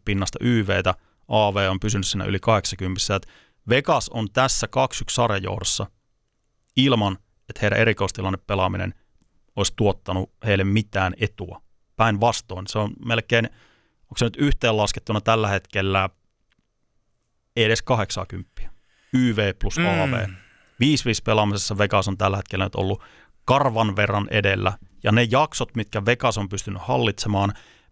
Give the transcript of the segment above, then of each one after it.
pinnasta YVtä, AV on pysynyt siinä yli 80. Et Vegas on tässä 2-1 sarjajohdossa ilman, että heidän erikoistilanne pelaaminen olisi tuottanut heille mitään etua. Päinvastoin. Se on melkein, onko se nyt yhteenlaskettuna tällä hetkellä ei edes 80. YV plus AV. 5-5 pelaamisessa Vegas on tällä hetkellä nyt ollut karvan verran edellä. Ja ne jaksot, mitkä Vegas on pystynyt hallitsemaan,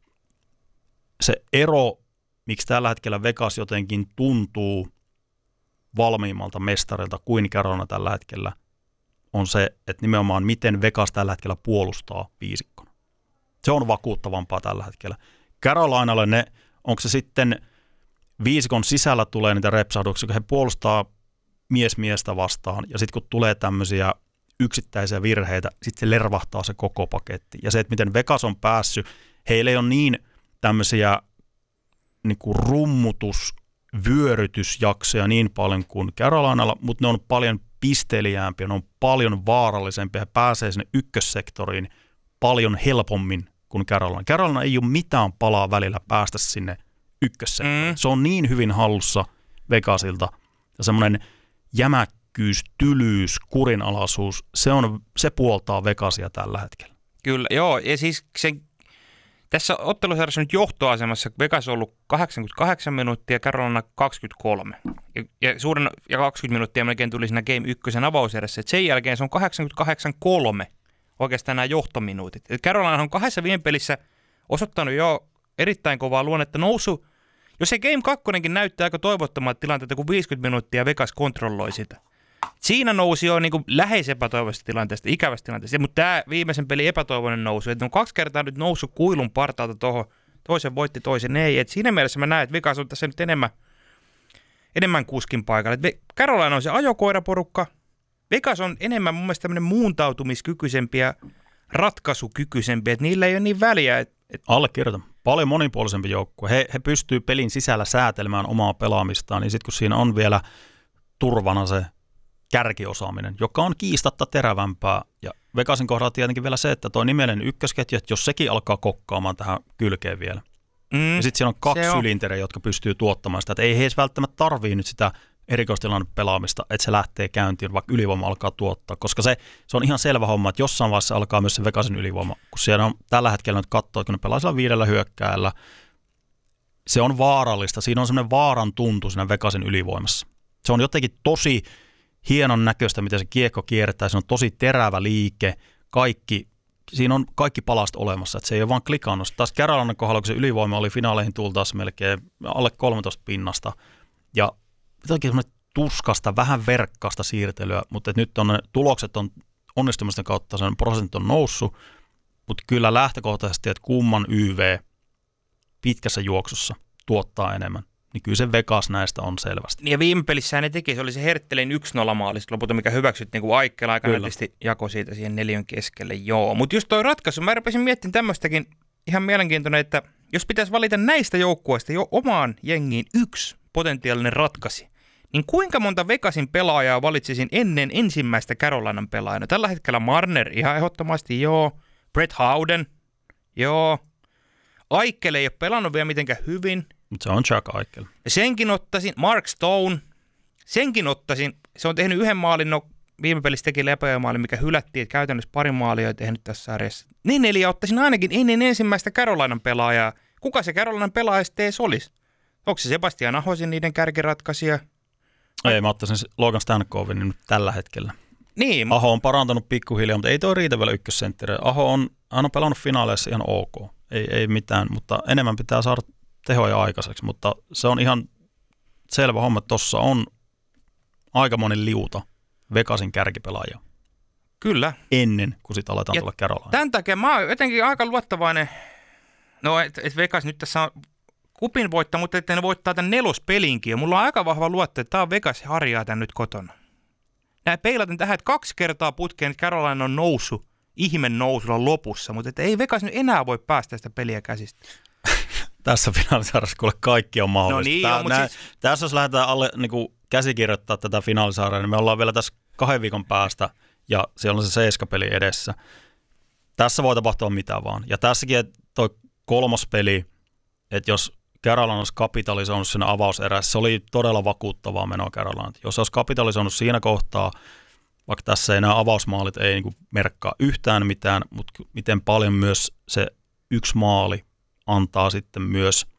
se ero, miksi tällä hetkellä Vegas jotenkin tuntuu valmiimmalta mestarilta kuin Carolina tällä hetkellä, on se, että nimenomaan miten Vegas tällä hetkellä puolustaa viisikkona. Se on vakuuttavampaa tällä hetkellä. Carolinalle ne, onko se sitten viisikon sisällä tulee niitä repsahduksia, kun he puolustaa mies miestä vastaan, ja sitten kun tulee tämmöisiä yksittäisiä virheitä, sitten se lervahtaa se koko paketti. Ja se, että miten Vegas on päässyt, heillä ei ole niin tämmöisiä niin kuin vyörytysjaksoja niin paljon kuin Carolinalla, mutta ne on paljon pisteliäämpiä, ne on paljon vaarallisempia, he pääsee sinne ykkössektoriin paljon helpommin kuin Carolina. Carolina ei ole mitään palaa välillä päästä sinne ykkössektoriin. Se on niin hyvin hallussa Vegasilta, ja semmoinen jämäkkyys, tylyys, kurinalaisuus, se puoltaa Vegasia tällä hetkellä. Kyllä, joo, ja siis tässä ottelusarjassa nyt johtoasemassa Vegas on ollut 88 minuuttia, Carolina 23. Ja 20 minuuttia melkein tuli siinä Game 1 avauserässä. Sen jälkeen se on 88-3 oikeastaan nämä johtominuutit. Carolina on kahdessa viime pelissä osoittanut jo erittäin kovaa luonnetta nousu. Jos se Game 2 näyttää aika toivottomalta tilanteita, kun 50 minuuttia Vegas kontrolloi sitä. Siinä nousi jo niin kuin lähes epätoivoisesta tilanteesta, ikävästä tilanteesta, mutta tämä viimeisen pelin epätoivoinen nousu, että on 2 kertaa nyt noussut kuilun partaalta tuohon, toisen voitti, toisen ei. Et siinä mielessä mä näen, että Vegas on tässä nyt enemmän kuskin paikalla. Carolina on se ajokoiraporukka, Vegas on enemmän mun mielestä tämmöinen muuntautumiskykyisempi ja ratkaisukykyisempi, että niillä ei ole niin väliä. Allekirjoitan. Paljon monipuolisempi joukkue. He pystyy pelin sisällä säätelemään omaa pelaamistaan, niin sitten kun siinä on vielä turvana se kärkiosaaminen, joka on kiistatta terävämpää. Ja Vegasin kohdalla tietenkin vielä se, että tuo nimellinen ykkösketju, että jos sekin alkaa kokkaamaan tähän kylkeen vielä. Ja sitten siellä on 2 sylinteriä, jotka pystyy tuottamaan sitä, että ei he edes välttämättä tarvii nyt sitä erikoistilanne pelaamista, että se lähtee käyntiin, vaikka ylivoima alkaa tuottaa, koska se on ihan selvä homma, että jossain vaiheessa alkaa myös se Vegasin ylivoima, kun siellä on tällä hetkellä nyt katsoo, kun ne pelaa siellä 5 hyökkääjällä, se on vaarallista, siinä on semmoinen vaaran tuntu siinä Vegasin ylivoimassa. Se on jotenkin tosi hienon näköistä, miten se kiekko kiertää, se on tosi terävä liike, siinä on kaikki palasta olemassa, että se ei ole vaan klikannut. Taas Carolinan kohdalla, kun se ylivoima oli finaaleihin tultaessa melkein alle 13 pinnasta, ja jotenkin semmoinen tuskasta, vähän verkkaasta siirtelyä, mutta nyt tulokset on onnistumisten kautta, sen prosentti on noussut, mutta kyllä lähtökohtaisesti, että kumman YV pitkässä juoksussa tuottaa enemmän, niin kyllä se Vegas näistä on selvästi. Ja viime pelissä ne teki, se oli se Herttelin 1-0 maali, lopulta mikä hyväksyttiin, kun Aikkela aika näyttästi jako siitä siihen 4 keskelle, joo. Mutta just toi ratkaisu, mä rupesin miettimään tämmöistäkin ihan mielenkiintoinen, että jos pitäisi valita näistä joukkueista jo omaan jengiin 1 potentiaalinen ratkaisi, niin kuinka monta Vegasin pelaajaa valitsisin ennen ensimmäistä Carolinan pelaajana? Tällä hetkellä Marner ihan ehdottomasti, joo. Brett Howden, joo. Aikel ei ole pelannut vielä mitenkään hyvin. Mutta se on Jack Eichel. Senkin ottaisin. Mark Stone, senkin ottaisin. Se on tehnyt 1 maalin, viime pelissä teki lepäjämaalin, mikä hylättiin, että käytännössä 2 maalia on tehnyt tässä sarjassa. Ne 4 ottaisin ainakin ennen ensimmäistä Carolinan pelaajaa. Kuka se Carolinan pelaaja sitten edes olisi? Onko se Sebastian Ahosin niiden kärkiratkaisija? Ei, mä ottaisin Logan Stankovin nyt tällä hetkellä. Niin. Aho on parantanut pikkuhiljaa, mutta ei toi riitä vielä ykkössentteri. Hän on pelannut finaaleissa ihan ok. Ei mitään, mutta enemmän pitää saada tehoja aikaiseksi. Mutta se on ihan selvä homma, että tuossa on aikamoinen liuta Vegasin kärkipelaajia. Kyllä. Ennen kuin sitten aletaan tulla Carolinaan. Tämän takia mä oon jotenkin aika luottavainen, että Vegas nyt tässä on kupin voittaa, mutta että ne voittaa tämän 4. pelinkin. Ja mulla on aika vahva luotto, että tämä Vegas harjaa tämän nyt kotona. Näin peilaten tähän, että 2 kertaa putkeen, että Carolina on noussut, ihmen nousulla lopussa, mutta että ei Vegas nyt enää voi päästä sitä peliä käsistä. Tässä finaalisarjassa kuule kaikki on mahdollista. No niin, tässä jos lähdetään alle niin käsikirjoittaa tätä finaalisarjaa, niin me ollaan vielä tässä 2 viikon päästä ja siellä on se 7-peli edessä. Tässä voi tapahtua mitä vaan. Ja tässäkin toi 3. peli, että jos Carolina olisi kapitalisoinut siinä avauserässä. Se oli todella vakuuttavaa menoa Carolina. Jos olisi kapitalisoinut siinä kohtaa, vaikka tässä ei nämä avausmaalit ei niin kuin merkkaa yhtään mitään, mutta miten paljon myös se yksi maali antaa sitten myös